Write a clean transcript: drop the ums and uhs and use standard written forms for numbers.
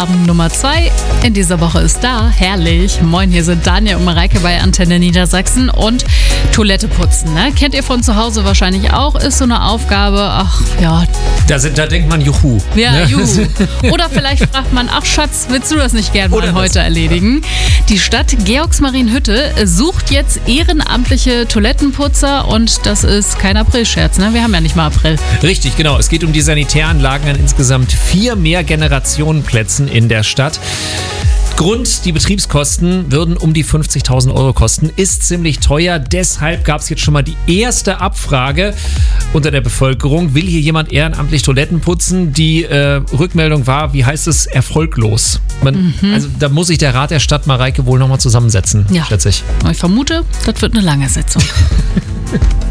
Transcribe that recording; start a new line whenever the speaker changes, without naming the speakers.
Feierabend Nummer 2 in dieser Woche ist da. Herrlich. Moin, hier sind Daniel und Mareike bei Antenne Niedersachsen und Toilette putzen. Ne? Kennt ihr von zu Hause wahrscheinlich auch, ist so eine Aufgabe, ach ja.
Da denkt man Juhu.
Ja,
ne?
juhu. Oder vielleicht fragt man, ach Schatz, willst du das nicht gerne mal heute erledigen? Die Stadt Georgsmarienhütte sucht jetzt ehrenamtliche Toilettenputzer und das ist kein Aprilscherz, ne? Wir haben ja nicht mal April.
Richtig, genau. Es geht um die Sanitäranlagen an insgesamt 4 Mehrgenerationenplätzen in der Stadt. Grund, die Betriebskosten würden um die 50.000 Euro kosten, ist ziemlich teuer. Deshalb gab es jetzt schon mal die erste Abfrage unter der Bevölkerung. Will hier jemand ehrenamtlich Toiletten putzen? Die Rückmeldung war, wie heißt es, erfolglos. Also da muss sich der Rat der Stadt Mareike wohl nochmal zusammensetzen, schätze ich.
Ich vermute, das wird eine lange Sitzung.